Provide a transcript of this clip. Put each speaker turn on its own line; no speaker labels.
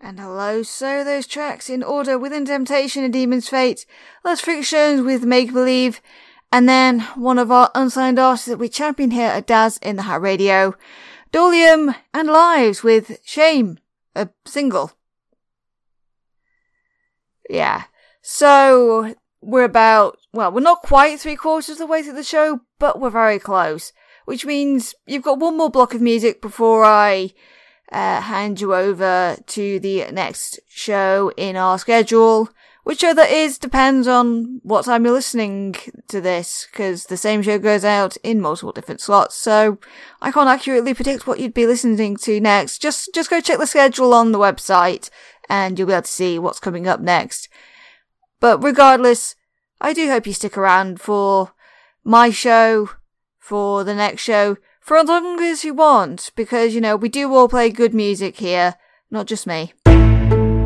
And hello, so those tracks in order: Within Temptation and Demon's Fate, Less Frictions with Make Believe, and then one of our unsigned artists that we champion here at Daz in the Hat Radio, Dolium and Lives with Shame, a single. Yeah, so we're not quite 3/4 of the way through the show, but we're very close, which means you've got one more block of music before I hand you over to the next show in our schedule. Which show that is depends on what time you're listening to this, because the same show goes out in multiple different slots, so I can't accurately predict what you'd be listening to next. Just go check the schedule on the website, and you'll be able to see what's coming up next. But regardless, I do hope you stick around for my show, for the next show, for as long as you want, because, we do all play good music here, not just me.